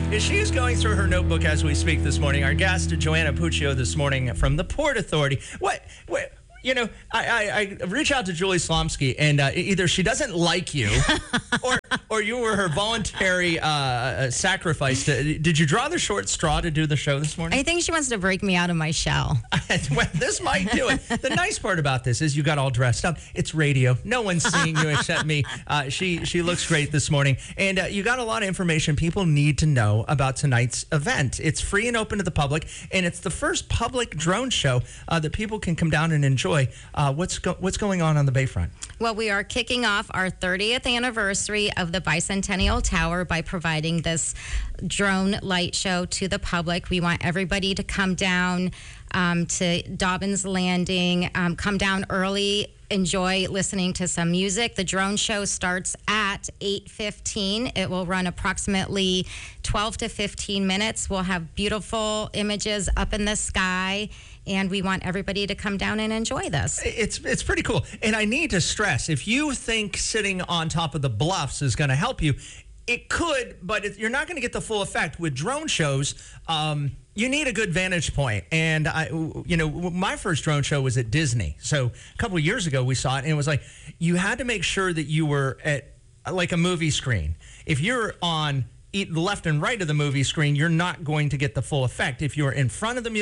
She is going through her notebook as we speak this morning. Our guest, Joanna Puccio, this morning from the Port Authority. I reach out to Julie Slomski, and either she doesn't like you, or you were her voluntary sacrifice. Did you draw the short straw to do the show this morning? I think she wants to break me out of my shell. Well, this might do it. The nice part about this is you got all dressed up. It's radio. No one's seeing you except me. She looks great this morning. And you got a lot of information people need to know about tonight's event. It's free and open to the public, and it's the first public drone show that people can come down and enjoy. What's going on the Bayfront? Well, we are kicking off our 30th anniversary of the Bicentennial Tower by providing this drone light show to the public. We want everybody to come down to Dobbins Landing, come down early, enjoy listening to some music. The drone show starts at 8:15. It will run approximately 12 to 15 minutes. We'll have beautiful images up in the sky, and we want everybody to come down and enjoy this. It's pretty cool. And I need to stress, if you think sitting on top of the bluffs is going to help you, it could, but you're not going to get the full effect. With drone shows, you need a good vantage point. And my first drone show was at Disney. So a couple of years ago we saw it, and it was like you had to make sure that you were at like a movie screen. If you're on the left and right of the movie screen, you're not going to get the full effect. If you're in front of the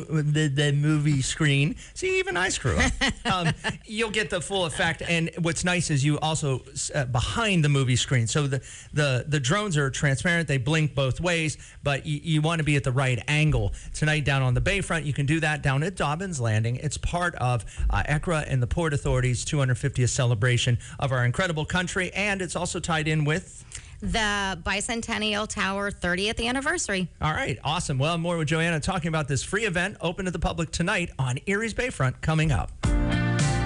movie screen, see, even I screw up, you'll get the full effect. And what's nice is you also behind the movie screen. So the drones are transparent. They blink both ways, but you want to be at the right angle. Tonight down on the Bayfront, you can do that down at Dobbins Landing. It's part of ECRA and the Port Authority's 250th celebration of our incredible country, and it's also tied in with the Bicentennial Tower 30th anniversary. All right, awesome. Well, more with Joanna talking about this free event open to the public tonight on Erie's Bayfront coming up.